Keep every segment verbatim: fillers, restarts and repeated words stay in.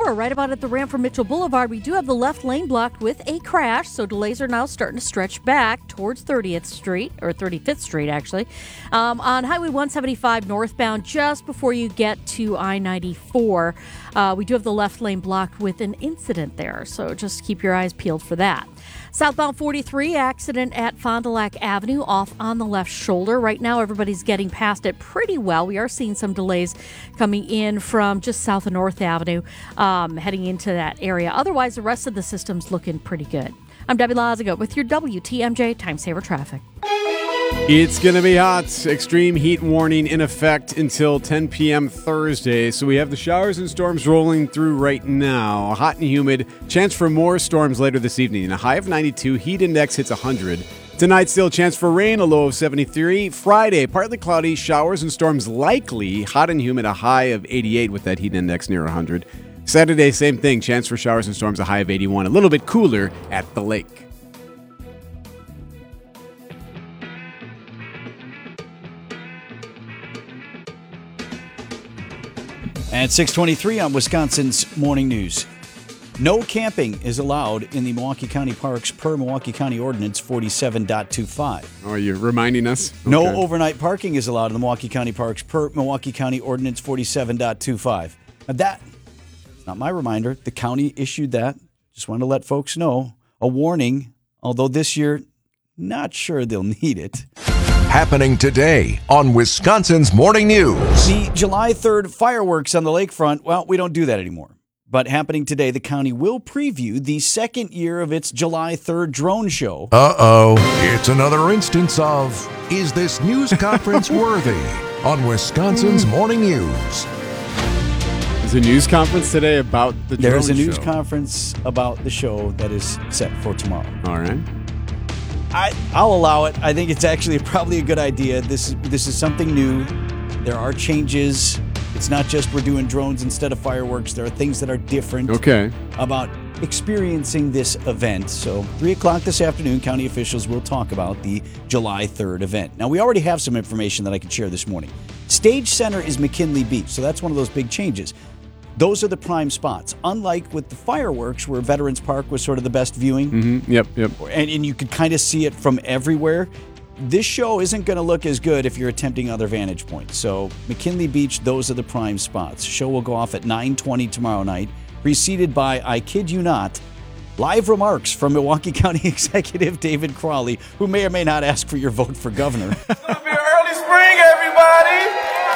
four, right about at the ramp from Mitchell Boulevard. We do have the left lane blocked with a crash, so delays are now starting to stretch back towards thirtieth Street, or thirty-fifth Street, actually. Um, on Highway one seventy-five northbound, just before you get to I ninety-four, uh, we do have the left lane blocked with an incident there, so just keep your eyes peeled for that. Southbound forty-three, accident at Fond du Lac Avenue off on the left shoulder. Right now, everybody's getting past it pretty well. We are seeing some delays coming in from just south of North Avenue, um, heading into that area. Otherwise, the rest of the system's looking pretty good. I'm Debbie Lazago with your W T M J Time Saver Traffic. It's going to be hot. Extreme heat warning in effect until ten p.m. Thursday. So we have the showers and storms rolling through right now. Hot and humid. Chance for more storms later this evening. A high of ninety-two. Heat index hits one hundred. Tonight, still a chance for rain. A low of seventy-three. Friday, partly cloudy. Showers and storms likely. Hot and humid. A high of eighty-eight with that heat index near one hundred. Saturday, same thing. Chance for showers and storms. A high of eighty-one. A little bit cooler at the lake. At six twenty-three on Wisconsin's Morning News. No camping is allowed in the Milwaukee County parks per Milwaukee County Ordinance forty-seven point twenty-five. Oh, are you reminding us? Okay. No overnight parking is allowed in the Milwaukee County parks per Milwaukee County Ordinance forty-seven point twenty-five. Now that is not my reminder. The county issued that. Just wanted to let folks know. A warning, although this year, not sure they'll need it. Happening today on Wisconsin's Morning News. The July third fireworks on the lakefront, well, we don't do that anymore. But happening today, the county will preview the second year of its July third drone show. Uh-oh. It's another instance of, is this news conference worthy? On Wisconsin's Morning News. There's a news conference today about the drone show. There's a news conference about the show that is set for tomorrow. All right. I, I'll allow it. I think it's actually probably a good idea. This, this is something new. There are changes. It's not just we're doing drones instead of fireworks. There are things that are different okay. about experiencing this event. So three o'clock this afternoon, county officials will talk about the July third event. Now, we already have some information that I can share this morning. Stage center is McKinley Beach, so that's one of those big changes. Those are the prime spots. Unlike with the fireworks, where Veterans Park was sort of the best viewing. Mm-hmm. Yep, yep. And, and you could kind of see it from everywhere. This show isn't going to look as good if you're attempting other vantage points. So McKinley Beach, those are the prime spots. Show will go off at nine twenty tomorrow night, preceded by, I kid you not, live remarks from Milwaukee County Executive David Crowley, who may or may not ask for your vote for governor. It's going to be an early spring, everybody!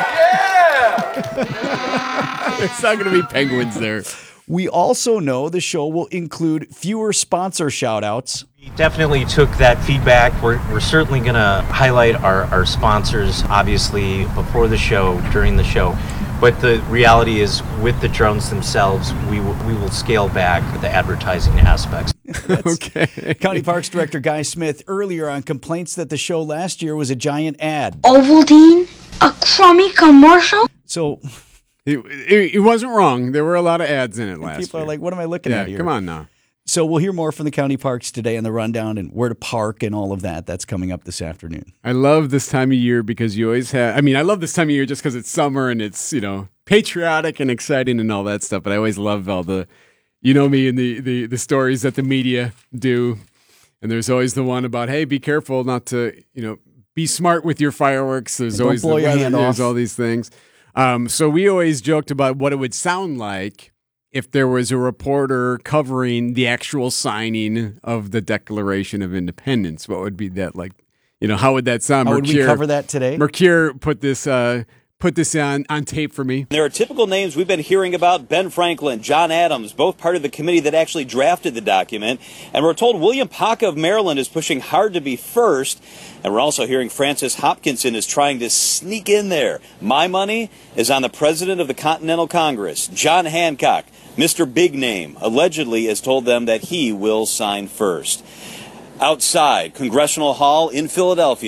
Yeah! It's not going to be penguins there. We also know the show will include fewer sponsor shout-outs. We definitely took that feedback. We're, we're certainly going to highlight our, our sponsors, obviously, before the show, during the show. But the reality is, with the drones themselves, we, w- we will scale back the advertising aspects. Okay. County Parks Director Guy Smith earlier on complaints that the show last year was a giant ad. Ovaltine? A crummy commercial? So... He, he, he wasn't wrong. There were a lot of ads in it last year. People are like, what am I looking yeah, at here? Come on now. So we'll hear more from the county parks today on the rundown and where to park and all of that. That's coming up this afternoon. I love this time of year because you always have, I mean, I love this time of year just because it's summer and it's, you know, patriotic and exciting and all that stuff. But I always love all the, you know me, and the, the, the stories that the media do. And there's always the one about, hey, be careful not to, you know, be smart with your fireworks. There's Don't always blow the your weather, hand there's off. all these things. Um, so we always joked about what it would sound like if there was a reporter covering the actual signing of the Declaration of Independence. What would be that like? You know, how would that sound? How would we cover that today? Mercure put this uh, put this on, on tape for me. There are typical names we've been hearing about: Ben Franklin, John Adams, both part of the committee that actually drafted the document. And we're told William Paca of Maryland is pushing hard to be first. And we're also hearing Francis Hopkinson is trying to sneak in there. My money is on the president of the Continental Congress, John Hancock. Mister Big Name allegedly has told them that he will sign first. Outside Congressional Hall in Philadelphia,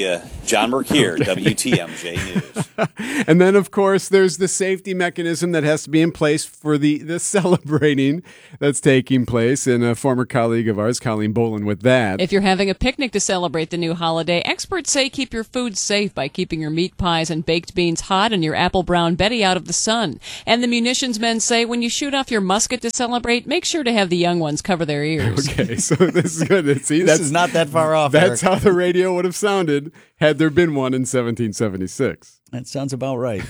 John Mercure, W T M J News. And then, of course, there's the safety mechanism that has to be in place for the, the celebrating that's taking place. And a former colleague of ours, Colleen Bolin, with that. If you're having a picnic to celebrate the new holiday, experts say keep your food safe by keeping your meat pies and baked beans hot and your apple brown Betty out of the sun. And the munitions men say when you shoot off your musket to celebrate, make sure to have the young ones cover their ears. Okay, so this is good. See, this that's is not that far off. That's Eric. how the radio would have sounded had there been one in seventeen seventy-six. That sounds about right.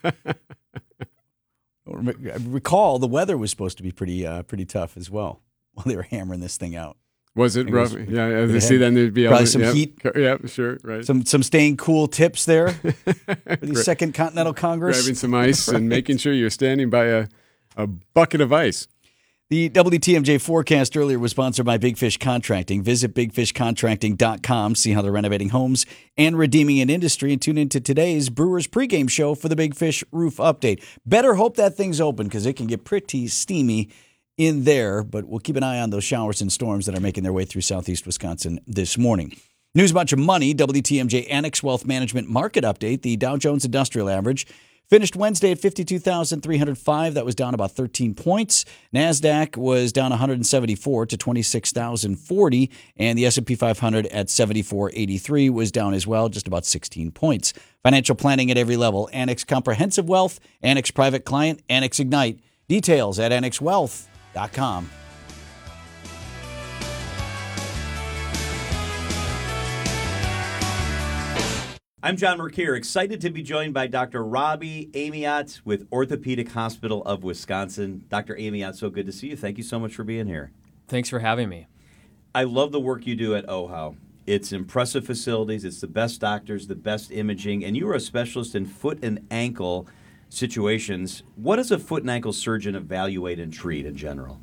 I recall the weather was supposed to be pretty uh, pretty tough as well while they were hammering this thing out. Was it rough? Was, yeah, as you see, then there'd be probably all, some yep, heat. Yeah, sure, right. Some some staying cool tips there for the Second Continental Congress. Grabbing some ice right. and making sure you're standing by a, a bucket of ice. The W T M J forecast earlier was sponsored by Big Fish Contracting. Visit big fish contracting dot com, see how they're renovating homes and redeeming an industry, and tune into today's Brewers pregame show for the Big Fish roof update. Better hope that thing's open because it can get pretty steamy in there, but we'll keep an eye on those showers and storms that are making their way through southeast Wisconsin this morning. News about your money, W T M J Annex Wealth Management Market Update. The Dow Jones Industrial Average finished Wednesday at fifty-two thousand three hundred five. That was down about thirteen points. NASDAQ was down one hundred seventy-four to twenty-six thousand forty. And the S and P five hundred at seventy-four eighty-three was down as well, just about sixteen points. Financial planning at every level. Annex Comprehensive Wealth, Annex Private Client, Annex Ignite. Details at annex wealth dot com. I'm John Mercure, excited to be joined by Doctor Robbie Amiot with Orthopedic Hospital of Wisconsin. Doctor Amiot, so good to see you. Thank you so much for being here. Thanks for having me. I love the work you do at O H O. It's impressive facilities. It's the best doctors, the best imaging, and you are a specialist in foot and ankle situations. What does a foot and ankle surgeon evaluate and treat in general?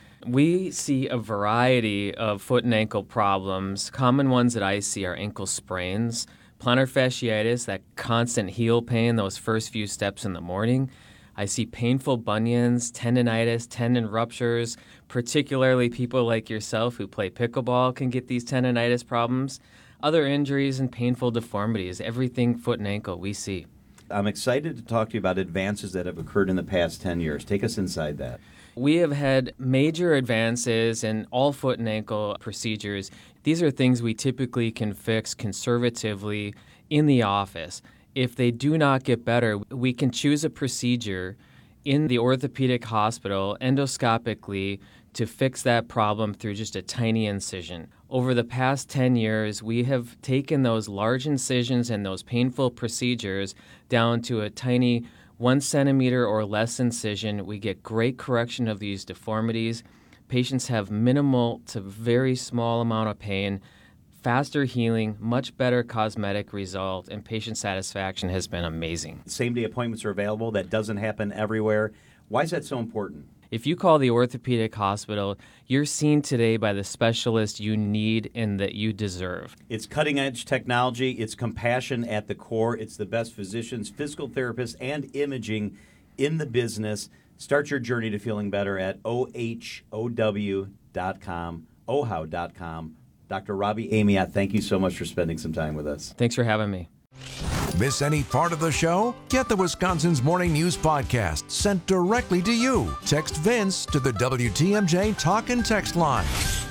We see a variety of foot and ankle problems. Common ones that I see are ankle sprains, plantar fasciitis, that constant heel pain those first few steps in the morning. I see painful bunions, tendonitis, tendon ruptures, particularly people like yourself who play pickleball can get these tendonitis problems. Other injuries and painful deformities, everything foot and ankle we see. I'm excited to talk to you about advances that have occurred in the past ten years. Take us inside that. We have had major advances in all foot and ankle procedures. These are things we typically can fix conservatively in the office. If they do not get better, we can choose a procedure in the orthopedic hospital endoscopically to fix that problem through just a tiny incision. Over the past ten years, we have taken those large incisions and those painful procedures down to a tiny one centimeter or less incision. We get great correction of these deformities. Patients have minimal to very small amount of pain, faster healing, much better cosmetic result, and patient satisfaction has been amazing. Same-day appointments are available. That doesn't happen everywhere. Why is that so important? If you call the orthopedic hospital, you're seen today by the specialist you need and that you deserve. It's cutting-edge technology. It's compassion at the core. It's the best physicians, physical therapists, and imaging in the business. Start your journey to feeling better at O H O W dot com, O H O W dot com. Doctor Robbie Amiot, thank you so much for spending some time with us. Thanks for having me. Miss any part of the show? Get the Wisconsin's Morning News podcast sent directly to you. Text Vince to the W T M J Talk and Text line.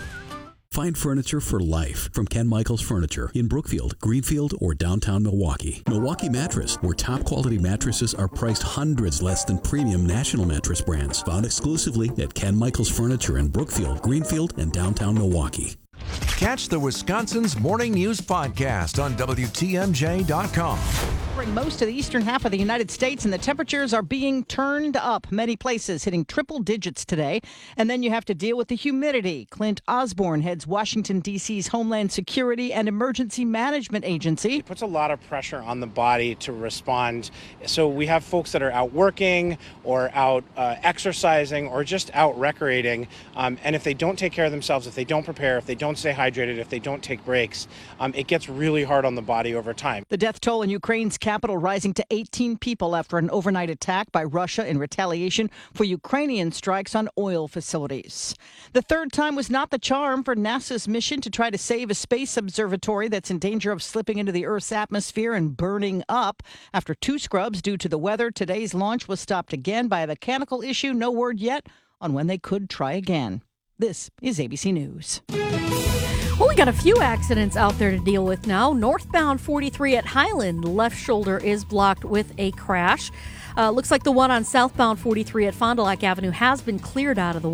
Find furniture for life from Ken Michaels Furniture in Brookfield, Greenfield, or downtown Milwaukee. Milwaukee Mattress, where top quality mattresses are priced hundreds less than premium national mattress brands. Found exclusively at Ken Michaels Furniture in Brookfield, Greenfield, and downtown Milwaukee. Catch the Wisconsin's Morning News podcast on W T M J dot com. Most of the eastern half of the United States, and the temperatures are being turned up. Many places hitting triple digits today. And then you have to deal with the humidity. Clint Osborne heads Washington, D C's Homeland Security and Emergency Management Agency. It puts a lot of pressure on the body to respond. So we have folks that are out working or out uh, exercising or just out recreating. Um, and if they don't take care of themselves, if they don't prepare, if they don't stay hydrated, if they don't take breaks, um, it gets really hard on the body over time. The death toll in Ukraine's capital rising to eighteen people after an overnight attack by Russia in retaliation for Ukrainian strikes on oil facilities. The third time was not the charm for NASA's mission to try to save a space observatory that's in danger of slipping into the Earth's atmosphere and burning up. After two scrubs due to the weather, today's launch was stopped again by a mechanical issue. No word yet on when they could try again. This is A B C News. Well, we got a few accidents out there to deal with now. Northbound forty-three at Highland, left shoulder is blocked with a crash. Uh, looks like the one on southbound forty-three at Fond du Lac Avenue has been cleared out of the way.